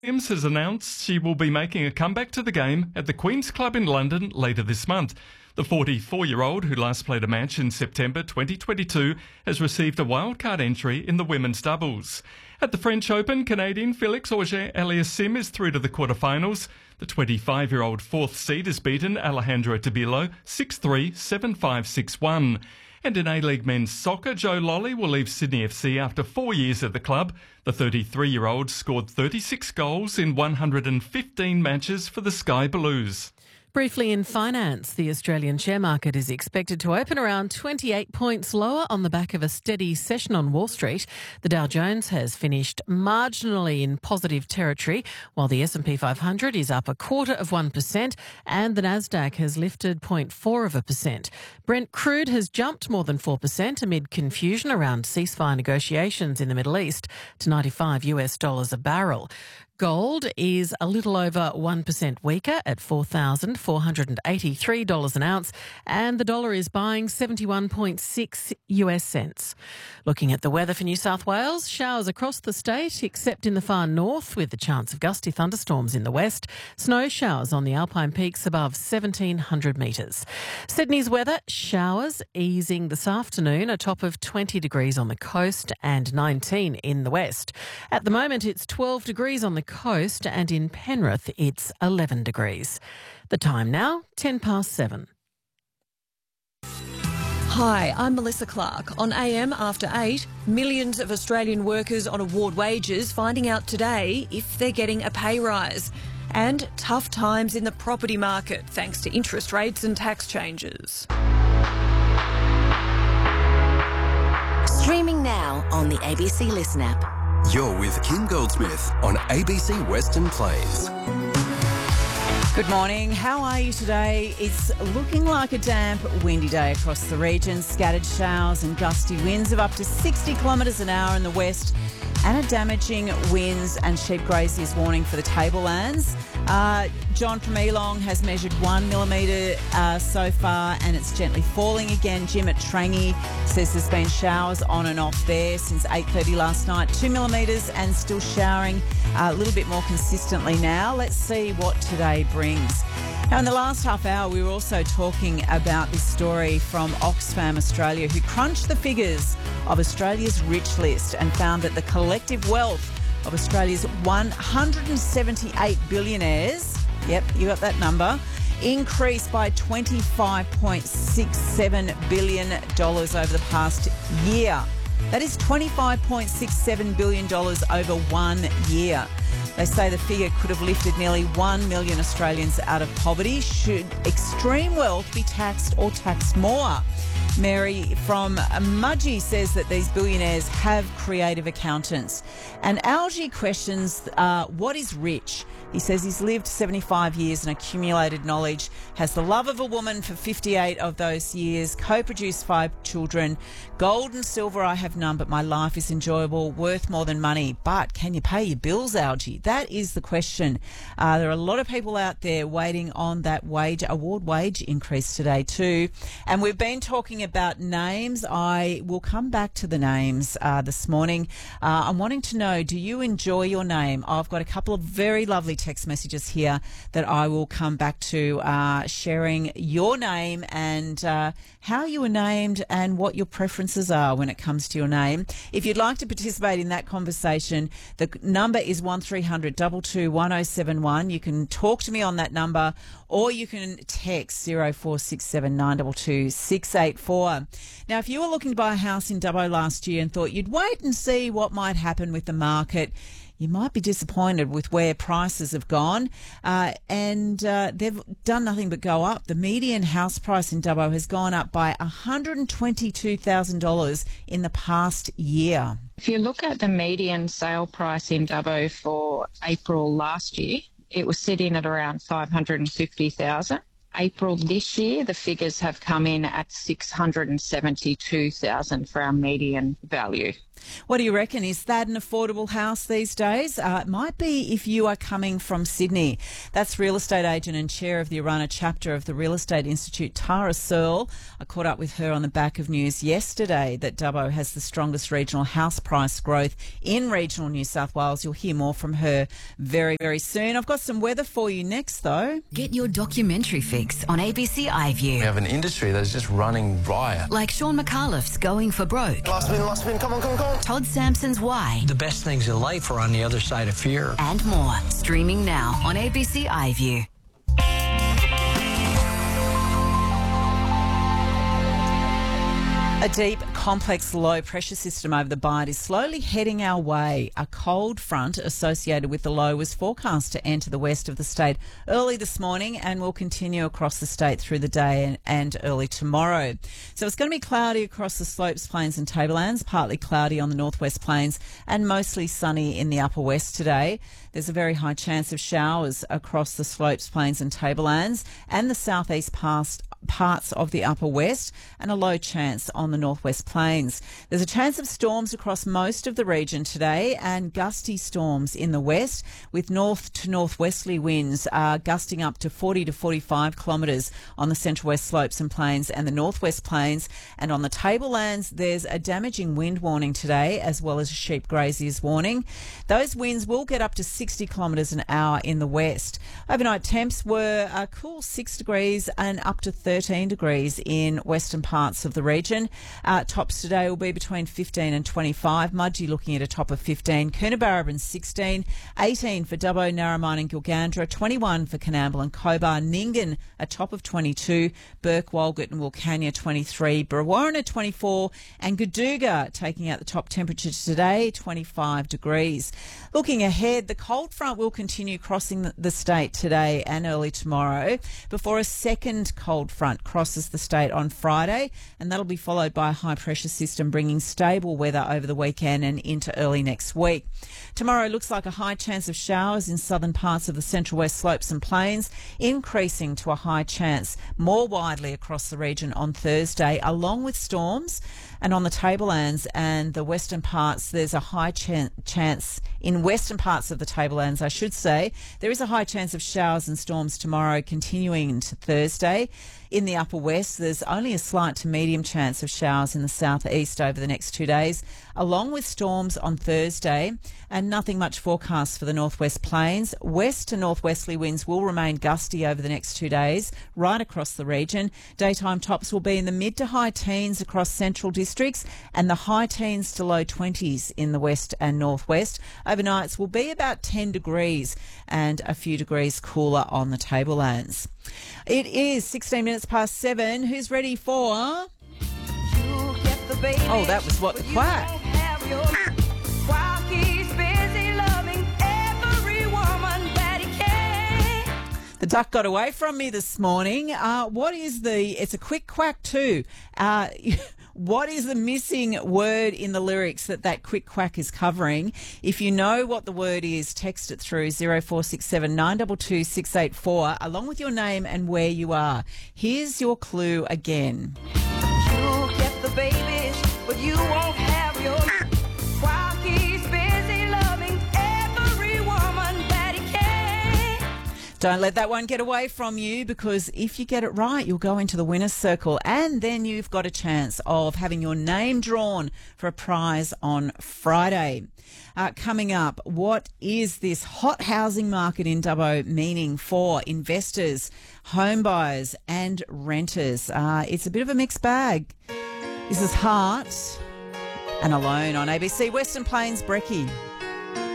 Williams has announced she will be making a comeback to the game at the Queen's Club in London later this month. The 44-year-old, who last played a match in September 2022, has received a wildcard entry in the women's doubles. At the French Open, Canadian Felix Auger-Aliassime is through to the quarterfinals. The 25-year-old fourth seed has beaten Alejandro Tabilo 6-3, 7-5, 6-1. And in A-League men's soccer, Joe Lolley will leave Sydney FC after 4 years at the club. The 33-year-old scored 36 goals in 115 matches for the Sky Blues. Briefly in finance, the Australian share market is expected to open around 28 points lower on the back of a steady session on Wall Street. The Dow Jones has finished marginally in positive territory, while the S&P 500 is up 0.25% and the Nasdaq has lifted 0.4%. Brent crude has jumped more than 4% amid confusion around ceasefire negotiations in the Middle East to $95 a barrel. Gold is a little over 1% weaker at $4,483 an ounce, and the dollar is buying 71.6 US cents. Looking at the weather for New South Wales, showers across the state except in the far north with the chance of gusty thunderstorms in the west. Snow showers on the Alpine peaks above 1,700 metres. Sydney's weather, showers easing this afternoon, a top of 20 degrees on the coast and 19 in the west. At the moment, it's 12 degrees on the coast, and in Penrith it's 11 degrees. The time now, 7:10. Hi, I'm Melissa Clark. On AM After 8, millions of Australian workers on award wages finding out today if they're getting a pay rise. And tough times in the property market thanks to interest rates and tax changes. Streaming now on the ABC Listen app. You're with Kim Goldsmith on ABC Western Plains. Good morning. How are you today? It's looking like a damp, windy day across the region. Scattered showers and gusty winds of up to 60 kilometres an hour in the west, and a damaging winds and sheep graziers warning for the tablelands. John from Elong has measured 1 millimetre so far, and it's gently falling again. Jim at Trangie says there's been showers on and off there since 8:30 last night. 2 millimetres and still showering a little bit more consistently now. Let's see what today brings. Now, in the last half hour, we were also talking about this story from Oxfam Australia, who crunched the figures of Australia's rich list and found that the collective wealth of Australia's 178 billionaires, yep, you got that number, increased by $25.67 billion over the past year. That is $25.67 billion over 1 year. They say the figure could have lifted nearly 1 million Australians out of poverty. Should extreme wealth be taxed or taxed more? Mary from Mudgee says that these billionaires have creative accountants. And Algie questions, what is rich? He says he's lived 75 years and accumulated knowledge, has the love of a woman for 58 of those years, co-produced 5 children. Gold and silver I have none, but my life is enjoyable, worth more than money. But can you pay your bills, Algie? That is the question. There are a lot of people out there waiting on that award wage increase today too. And we've been talking about names. I will come back to the names this morning. I'm wanting to know, do you enjoy your name? I've got a couple of very lovely text messages here that I will come back to, sharing your name and how you were named and what your preferences are when it comes to your name. If you'd like to participate in that conversation, the number is 1300 222 1071. You can talk to me on that number, or you can text 0467 922 684. Now, if you were looking to buy a house in Dubbo last year and thought you'd wait and see what might happen with the market, you might be disappointed with where prices have gone, and they've done nothing but go up. The median house price in Dubbo has gone up by $122,000 in the past year. If you look at the median sale price in Dubbo for April last year, it was sitting at around $550,000. April this year, the figures have come in at $672,000 for our median value. What do you reckon? Is that an affordable house these days? It might be if you are coming from Sydney. That's real estate agent and chair of the Arana chapter of the Real Estate Institute, Tara Searle. I caught up with her on the back of news yesterday that Dubbo has the strongest regional house price growth in regional New South Wales. You'll hear more from her very, very soon. I've got some weather for you next, though. Get your documentary fix on ABC iView. We have an industry that's just running riot. Like Sean McAuliffe's Going for Broke. Last spin, come on. Todd Sampson's Why. The best things in life are on the other side of fear. And more. Streaming now on ABC iView. A deep, complex, low-pressure system over the Bight is slowly heading our way. A cold front associated with the low was forecast to enter the west of the state early this morning and will continue across the state through the day and early tomorrow. So it's going to be cloudy across the slopes, plains and tablelands, partly cloudy on the northwest plains and mostly sunny in the upper west today. There's a very high chance of showers across the slopes, plains and tablelands and the southeast parts of the upper west and a low chance on the northwest plains. There's a chance of storms across most of the region today and gusty storms in the west with north to northwesterly winds gusting up to 40 to 45 kilometres on the central west slopes and plains and the northwest plains. And on the tablelands, there's a damaging wind warning today as well as a sheep graziers warning. Those winds will get up to 60 kilometres an hour in the west. Overnight temps were a cool 6 degrees and up to 13 degrees in western parts of the region. Tops today will be between 15 and 25. Mudgee looking at a top of 15. Coonabarabran 16. 18 for Dubbo, Narromine and Gilgandra. 21 for Coonamble and Cobar. Nyngan a top of 22. Burke, Walgett and Wilcannia 23. Brewarrina 24. And Gadooga taking out the top temperature today, 25 degrees. Looking ahead, the cold front will continue crossing the state today and early tomorrow before a second cold front crosses the state on Friday, and that'll be followed by a high pressure system bringing stable weather over the weekend and into early next week. Tomorrow looks like a high chance of showers in southern parts of the central west slopes and plains, increasing to a high chance more widely across the region on Thursday, along with storms. And on the tablelands and the western parts, there's a high chance in western parts of the tablelands, I should say. There is a high chance of showers and storms tomorrow, continuing into Thursday. In the upper west, there's only a slight to medium chance of showers in the southeast over the next 2 days, along with storms on Thursday, and nothing much forecast for the northwest plains. West to northwesterly winds will remain gusty over the next 2 days, right across the region. Daytime tops will be in the mid to high teens across central districts and the high teens to low 20s in the west and northwest. Overnights will be about 10 degrees and a few degrees cooler on the tablelands. It is 16 minutes past 7. Who's ready for? Oh, that was What the Quack. The duck got away from me this morning. It's a quick quack too. What is the missing word in the lyrics that quick quack is covering? If you know what the word is, text it through 0467 922 684 along with your name and where you are. Here's your clue again. You'll get the babies, but you won't have your while he's busy loving every woman that he can. Don't let that one get away from you, because if you get it right, you'll go into the winner's circle and then you've got a chance of having your name drawn for a prize on Friday. Coming up, what is this hot housing market in Dubbo meaning for investors, home buyers and renters? It's a bit of a mixed bag. This is Heart and Alone on ABC Western Plains. Brecky.